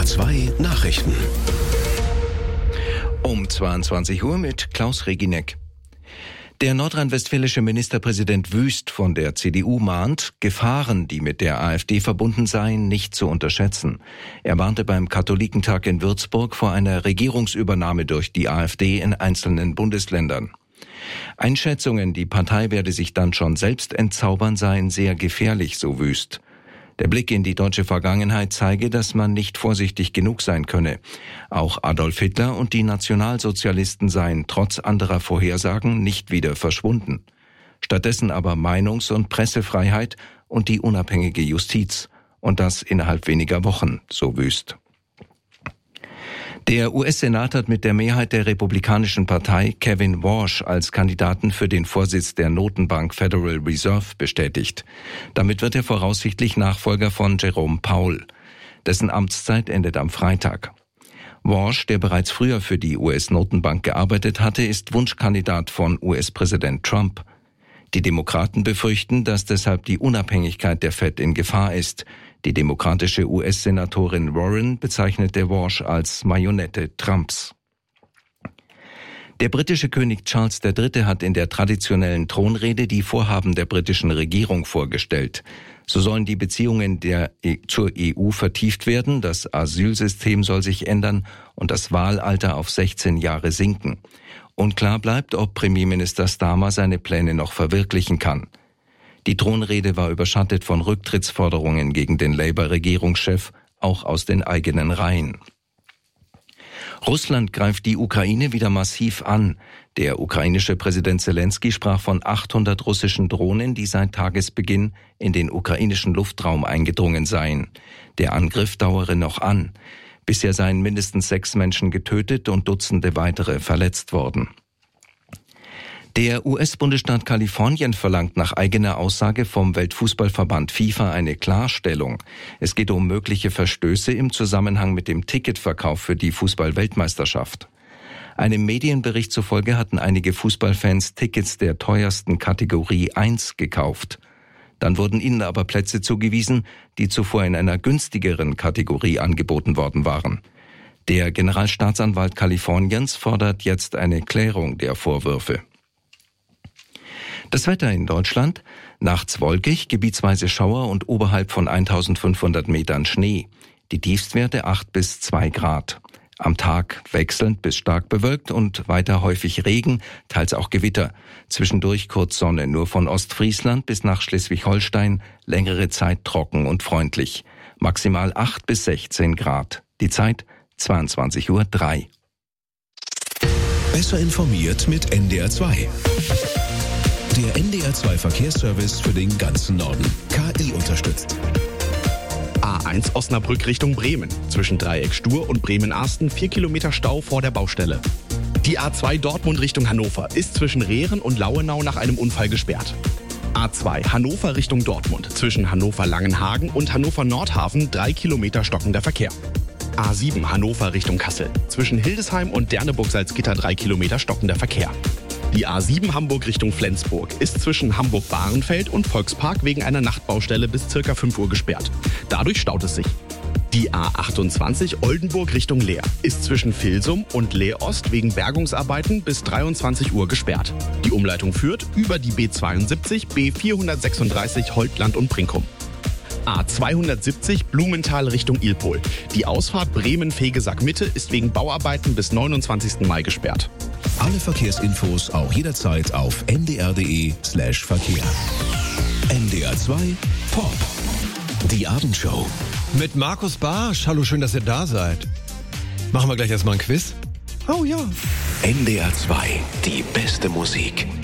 NDR 2 Nachrichten. Um 22 Uhr mit Klaus Regineck. Der nordrhein-westfälische Ministerpräsident Wüst von der CDU mahnt, Gefahren, die mit der AfD verbunden seien, nicht zu unterschätzen. Er warnte beim Katholikentag in Würzburg vor einer Regierungsübernahme durch die AfD in einzelnen Bundesländern. Einschätzungen, die Partei werde sich dann schon selbst entzaubern, seien sehr gefährlich, so Wüst. Der Blick in die deutsche Vergangenheit zeige, dass man nicht vorsichtig genug sein könne. Auch Adolf Hitler und die Nationalsozialisten seien trotz anderer Vorhersagen nicht wieder verschwunden. Stattdessen aber Meinungs- und Pressefreiheit und die unabhängige Justiz. Und das innerhalb weniger Wochen, so Wüst. Der US-Senat hat mit der Mehrheit der Republikanischen Partei Kevin Warsh als Kandidaten für den Vorsitz der Notenbank Federal Reserve bestätigt. Damit wird er voraussichtlich Nachfolger von Jerome Powell. Dessen Amtszeit endet am Freitag. Warsh, der bereits früher für die US-Notenbank gearbeitet hatte, ist Wunschkandidat von US-Präsident Trump. Die Demokraten befürchten, dass deshalb die Unabhängigkeit der Fed in Gefahr ist. Die demokratische US-Senatorin Warren bezeichnete Warsh als Marionette Trumps. Der britische König Charles III. Hat in der traditionellen Thronrede die Vorhaben der britischen Regierung vorgestellt. So sollen die Beziehungen zur EU vertieft werden, das Asylsystem soll sich ändern und das Wahlalter auf 16 Jahre sinken. Unklar bleibt, ob Premierminister Starmer seine Pläne noch verwirklichen kann. Die Thronrede war überschattet von Rücktrittsforderungen gegen den Labour-Regierungschef, auch aus den eigenen Reihen. Russland greift die Ukraine wieder massiv an. Der ukrainische Präsident Zelensky sprach von 800 russischen Drohnen, die seit Tagesbeginn in den ukrainischen Luftraum eingedrungen seien. Der Angriff dauere noch an. Bisher seien mindestens 6 Menschen getötet und Dutzende weitere verletzt worden. Der US-Bundesstaat Kalifornien verlangt nach eigener Aussage vom Weltfußballverband FIFA eine Klarstellung. Es geht um mögliche Verstöße im Zusammenhang mit dem Ticketverkauf für die Fußball-Weltmeisterschaft. Einem Medienbericht zufolge hatten einige Fußballfans Tickets der teuersten Kategorie 1 gekauft. Dann wurden ihnen aber Plätze zugewiesen, die zuvor in einer günstigeren Kategorie angeboten worden waren. Der Generalstaatsanwalt Kaliforniens fordert jetzt eine Klärung der Vorwürfe. Das Wetter in Deutschland: nachts wolkig, gebietsweise Schauer und oberhalb von 1500 Metern Schnee. Die Tiefstwerte 8 bis 2 Grad. Am Tag wechselnd bis stark bewölkt und weiter häufig Regen, teils auch Gewitter. Zwischendurch kurz Sonne, nur von Ostfriesland bis nach Schleswig-Holstein längere Zeit trocken und freundlich. Maximal 8 bis 16 Grad. Die Zeit 22:03 Uhr. Besser informiert mit NDR 2. Der NDR 2 Verkehrsservice für den ganzen Norden. KI unterstützt. A1 Osnabrück Richtung Bremen. Zwischen Dreieck Stur und Bremen-Arsten 4 Kilometer Stau vor der Baustelle. Die A2 Dortmund Richtung Hannover ist zwischen Rehren und Lauenau nach einem Unfall gesperrt. A2 Hannover Richtung Dortmund. Zwischen Hannover-Langenhagen und Hannover-Nordhafen 3 Kilometer stockender Verkehr. A7 Hannover Richtung Kassel. Zwischen Hildesheim und Derneburg-Salzgitter 3 Kilometer stockender Verkehr. Die A7 Hamburg Richtung Flensburg ist zwischen Hamburg-Bahrenfeld und Volkspark wegen einer Nachtbaustelle bis ca. 5 Uhr gesperrt. Dadurch staut es sich. Die A28 Oldenburg Richtung Leer ist zwischen Vilsum und Leer-Ost wegen Bergungsarbeiten bis 23 Uhr gesperrt. Die Umleitung führt über die B72, B436 Holtland und Brinkum. A270 Blumenthal Richtung Ilpol. Die Ausfahrt Bremen-Fegesack-Mitte ist wegen Bauarbeiten bis 29. Mai gesperrt. Alle Verkehrsinfos auch jederzeit auf ndr.de/Verkehr. NDR 2 Pop. Die Abendshow. Mit Markus Barsch. Hallo, schön, dass ihr da seid. Machen wir gleich erstmal ein Quiz? Oh ja. NDR 2, die beste Musik.